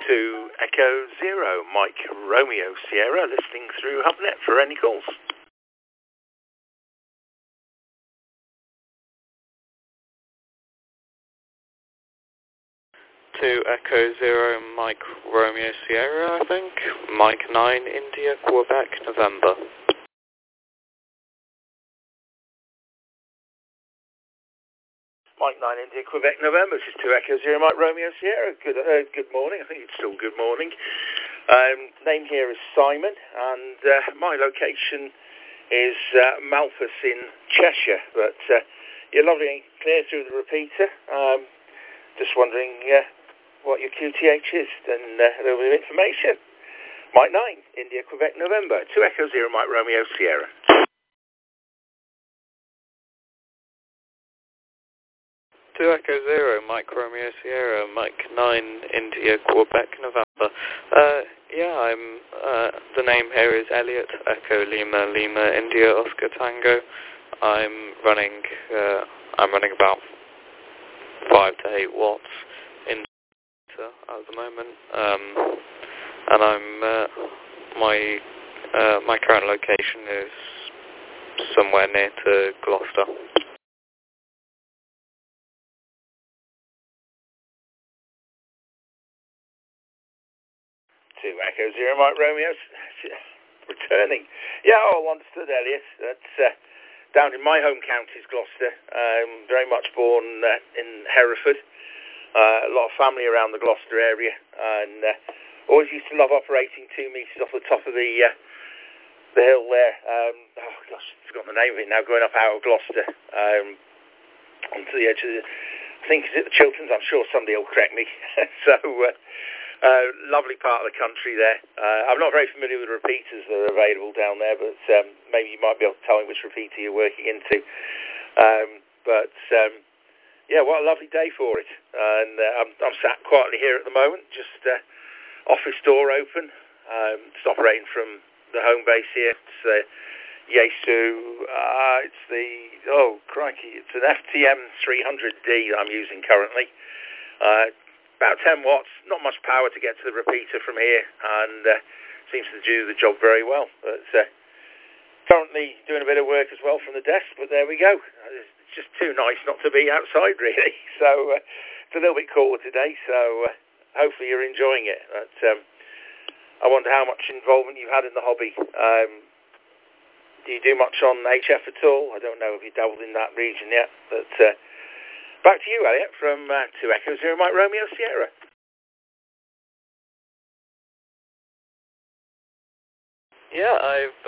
to Echo Zero, Mike Romeo Sierra, listening through HubNet for any calls. To Echo Zero, Mike Romeo Sierra, I think. Mike 9, India, Quebec, November. Mike 9, India, Quebec, November. This is 2 Echo Zero, Mike Romeo Sierra. Good morning. I think it's still good morning. Name here is Simon, and my location is Malpas in Cheshire. But you're lovely and clear through the repeater. Just wondering what your QTH is, and a little bit of information. Mike 9, India, Quebec, November. 2 Echo Zero, Mike Romeo Sierra. To Echo Zero, Mike Romeo Sierra, Mike 9, India, Quebec, November. The name here is Elliot, Echo Lima, Lima, India, Oscar Tango. I'm running about 5 to 8 watts in at the moment, and my current location is somewhere near to Gloucester. To Echo Zero, Mike Romeo, returning. Yeah, all understood, Elliot. That's down in my home county, Gloucester. Very much born in Hereford. A lot of family around the Gloucester area, and always used to love operating 2 metres off the top of the hill there. I've forgotten the name of it now. Going up out of Gloucester onto the edge of the. I think is it the Chilterns? I'm sure somebody will correct me. So. Lovely part of the country there. I'm not very familiar with repeaters that are available down there, but maybe you might be able to tell me which repeater you're working into. Yeah, what a lovely day for it. And I'm sat quietly here at the moment, just office door open. Just operating from the home base here. It's Yaesu. It's it's an FTM 300D that I'm using currently. About 10 watts, not much power to get to the repeater from here, and seems to do the job very well. But currently doing a bit of work as well from the desk, but there we go. It's just too nice not to be outside, really. So it's a little bit cooler today, so hopefully you're enjoying it. But I wonder how much involvement you've had in the hobby. Do you do much on HF at all? I don't know if you dabbled in that region yet, but... back to you, Elliot, from 2 Echo Zero, Mike Romeo Sierra. Yeah,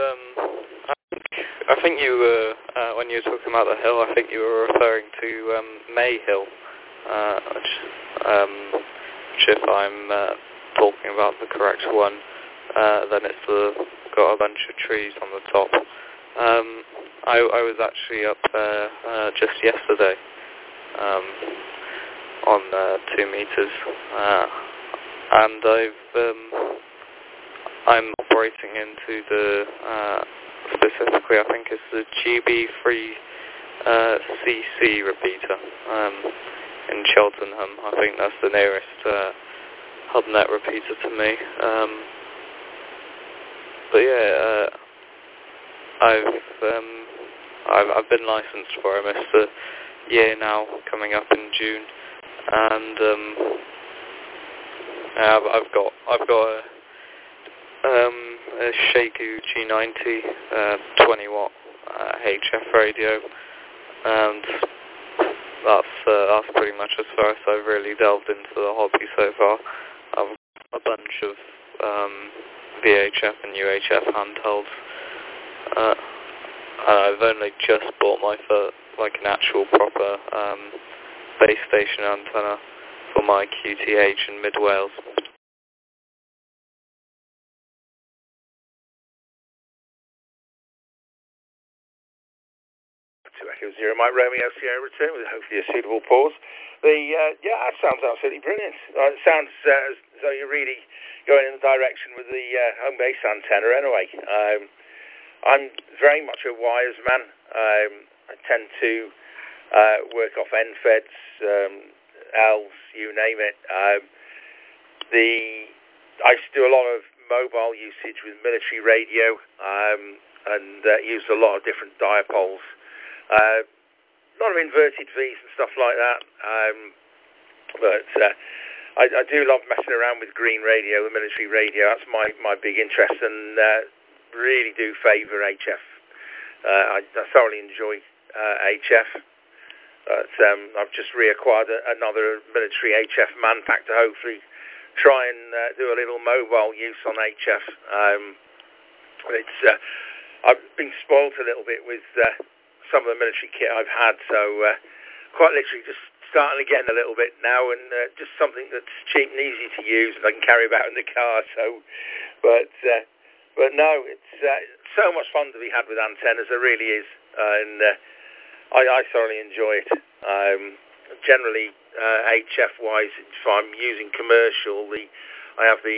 I think you were, when you were talking about the hill, I think you were referring to May Hill, which if I'm talking about the correct one, then it's got a bunch of trees on the top. I was actually up there just yesterday. On 2 meters, and I'm operating into the specifically, I think it's the GB3 CC repeater in Cheltenham. I think that's the nearest HubNet repeater to me. But yeah, I've been licensed for almost a year now, coming up in June, and I've got a Shaku G90 20 watt HF radio, and that's pretty much as far as I've really delved into the hobby so far. I've got a bunch of VHF and UHF handhelds. I've only just bought my first, an actual proper base station antenna for my QTH in Mid Wales. To Echo Zero, Mike Romeo Sierra return with hopefully a suitable pause. That sounds absolutely brilliant. It sounds as though you're really going in the direction with the home base antenna anyway. I'm very much a wires man. I tend to work off NFEDs, Ls, you name it. The I used to do a lot of mobile usage with military radio, and used a lot of different dipoles. A lot of inverted V's and stuff like that. But I do love messing around with green radio, the military radio. That's my big interest, and really do favour HF. I thoroughly enjoy HF. But I've just reacquired another military HF man pack to hopefully try and do a little mobile use on HF. I've been spoilt a little bit with some of the military kit I've had, so quite literally just starting again a little bit now, and just something that's cheap and easy to use and I can carry about in the car. So, but no, it's so much fun to be had with antennas. There really is, and I thoroughly enjoy it. Generally, HF-wise, if I'm using commercial, I have the